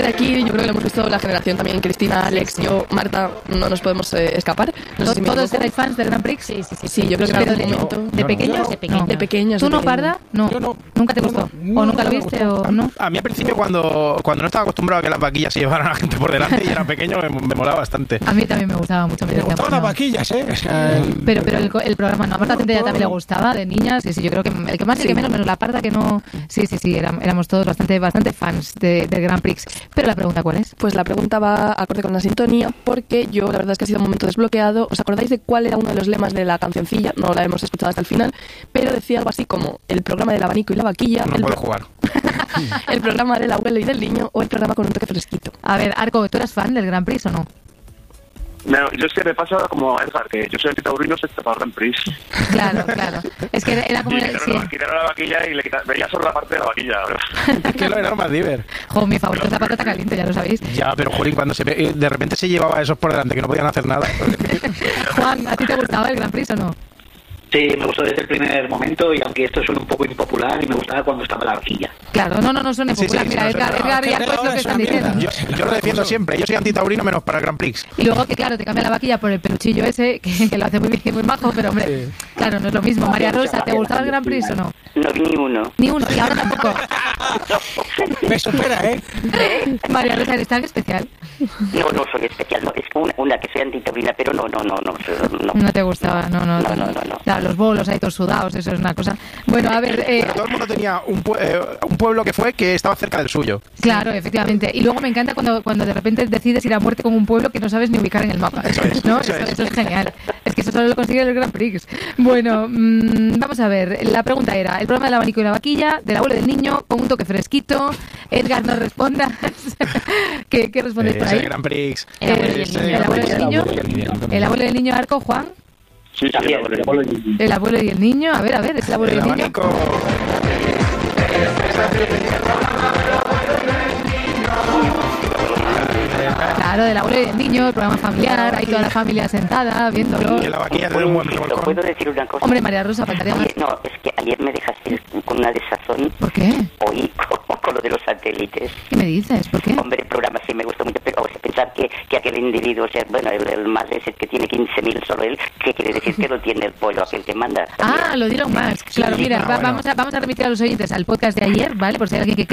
de aquí yo creo que lo hemos visto la generación también, Cristina, Alex, yo, Marta, no nos podemos escapar. No sé si ¿Todos erais fans del Grand Prix? Sí, yo creo que en algún momento. ¿De pequeños? De pequeños. ¿Tú no, Parda? No. Yo no. ¿Nunca te gustó? ¿O nunca lo viste o no? A mí al principio cuando no estaba acostumbrado a que las vaquillas se llevaran a la gente por delante y era pequeño me molaba bastante. A mí también me gustaba mucho. Me gustaban las vaquillas, ¿eh? O sea, pero el programa no. A Marta Centella también le gustaba, de niñas. Sí, yo creo que el que más y el que menos la Parda que no. Sí, éramos todos bastante fans del Grand Prix. Pero la pregunta, ¿cuál es? Pues la pregunta va acorde con la sintonía, porque yo la verdad es que ha sido un momento desbloqueado. ¿Os acordáis de cuál era uno de los lemas de la cancioncilla? No la hemos escuchado hasta el final, pero decía algo así como el programa del abanico y la vaquilla. No puedo jugar. El programa del abuelo y del niño, o el programa con un toque fresquito. A ver, Arco, ¿tú eras fan del Grand Prix o no? No, yo es que me pasa como a Edgar, que yo soy antitaurino, se para el Grand Prix. Claro. Es que era como... Quitaron la vaquilla y veía solo la parte de la vaquilla. Es que lo era más divertido. Jo, mi favorito es la patata caliente, ya lo sabéis. Ya, pero Jolín, cuando de repente se llevaba a esos por delante que no podían hacer nada. Juan, ¿a ti te gustaba el Grand Prix o no? Sí, me gustó desde el primer momento, y aunque esto suena un poco impopular, y me gustaba cuando estaba la vaquilla. Claro, no suena impopular. Sí, mira, Edgar y Arco es lo que están diciendo. Yo lo defiendo siempre. Yo soy antitaurino menos para el Grand Prix. Y luego que claro, te cambia la vaquilla por el peluchillo ese, que lo hace muy bien, muy majo, pero hombre, claro, no es lo mismo. María Rosa, ¿te gustaba el Grand Prix o no? No vi ni uno. Ni uno, y ahora tampoco. Me supera, ¿eh? María Rosa, ¿eres tan especial? No soy especial, no, es una que soy antitaurina, pero no. No te gustaba, no. Claro, los bolos ahí todos sudados, eso es una cosa. Bueno, a ver... Pero todo el mundo tenía un pueblo que estaba cerca del suyo. Claro, efectivamente. Y luego me encanta cuando de repente decides ir a muerte con un pueblo que no sabes ni ubicar en el mapa. Eso es. ¿No? Eso es genial. Es que eso solo lo consigue el Grand Prix. Bueno, vamos a ver. La pregunta era, el programa del abanico y la vaquilla, del abuelo y del niño, con un toque fresquito. Edgar, no respondas. ¿Qué respondéis por ahí? El Grand Prix. El abuelo y el niño. El abuelo y el niño, Arco, Juan. Sí, El abuelo y el niño. A ver, es el abuelo y el niño. Claro, del abuelo y del niño, el programa familiar, ahí toda la familia sentada, viéndolo. Y la vaquilla de un buen revolcón. ¿Puedo decir una cosa? Hombre, María Rosa, faltaría más. No, es que ayer me dejaste con una desazón. ¿Por qué? Oí con lo de los satélites. ¿Qué me dices? ¿Por qué? Hombre, el programa sí me gustó mucho, pero pensar que aquel individuo, o sea, bueno, el más ese que tiene 15.000 solo él, ¿qué quiere decir que lo tiene el pueblo aquel que manda? Ah, lo dieron más. Claro, mira, vamos a remitir a los oyentes al podcast de ayer, ¿vale? Por si hay alguien que